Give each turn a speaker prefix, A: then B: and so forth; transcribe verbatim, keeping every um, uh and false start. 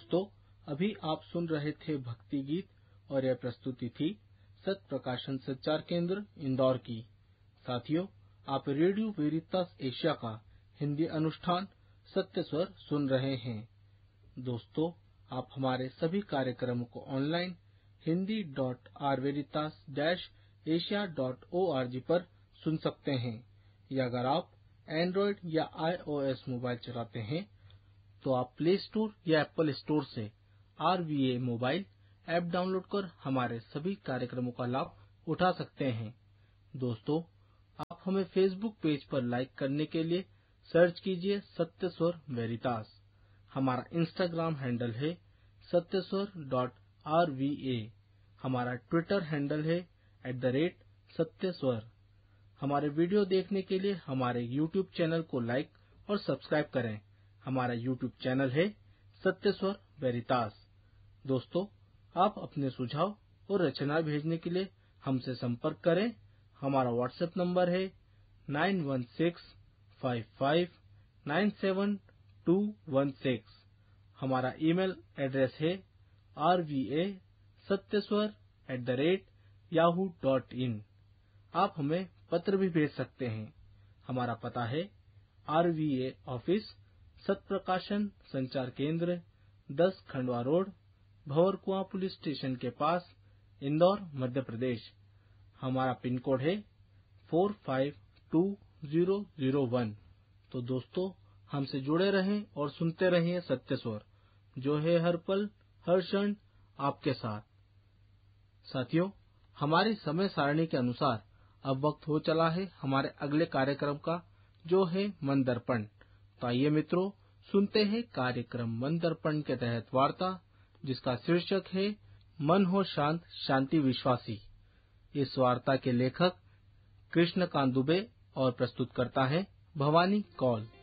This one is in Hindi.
A: दोस्तों, अभी आप सुन रहे थे भक्ति गीत और यह प्रस्तुति थी सत प्रकाशन संचार केंद्र इंदौर की। साथियों, आप रेडियो वेरितास एशिया का हिंदी अनुष्ठान सत्य स्वर सुन रहे हैं। दोस्तों, आप हमारे सभी कार्यक्रमों को online Hindi dot are वेरितास dash Asia dot O R G पर सुन सकते हैं, या अगर आप एंड्रॉयड या आई ओ एस मोबाइल चलाते हैं तो आप प्ले स्टोर या एप्पल स्टोर से are V A mobile app download कर हमारे सभी कार्यक्रमों का लाभ उठा सकते हैं। दोस्तों, आप हमें फेसबुक पेज पर लाइक करने के लिए सर्च कीजिए सत्य स्वर वेरितास। हमारा इंस्टाग्राम हैंडल है सत्य स्वर डॉट आर वी ए। हमारा ट्विटर हैंडल है एट द रेट सत्य स्वर। हमारे वीडियो देखने के लिए हमारे यूट्यूब चैनल को लाइक और सब्सक्राइब करें। हमारा यूट्यूब चैनल है सत्य स्वर वेरितास। दोस्तों, आप अपने सुझाव और रचना भेजने के लिए हमसे संपर्क करें। हमारा व्हाट्सएप नंबर है nine one six five five nine seven to one six. हमारा ईमेल एड्रेस है are V A सत्यस्वर at the rate Yahoo dot in. आप हमें पत्र भी भेज सकते हैं। हमारा पता है आर वी ए ऑफिस, सत प्रकाशन संचार केंद्र, दस Khandwa road, Bhanwarkuan police station के पास, इंदौर, मध्य प्रदेश। हमारा पिन कोड है four five to zero zero one. तो दोस्तों, हमसे जुड़े रहें और सुनते रहें सत्य स्वर, जो है हर पल हर क्षण आपके साथ। साथियों, हमारी समय सारणी के अनुसार अब वक्त हो चला है हमारे अगले कार्यक्रम का, जो है मन दर्पण। तो आइए मित्रों, सुनते हैं कार्यक्रम मन दर्पण के तहत वार्ता, जिसका शीर्षक है मन हो शांत, शांति विश्वासी। इस वार्ता के लेखक कृष्णकांत दुबे और प्रस्तुत करता है भवानी कौल।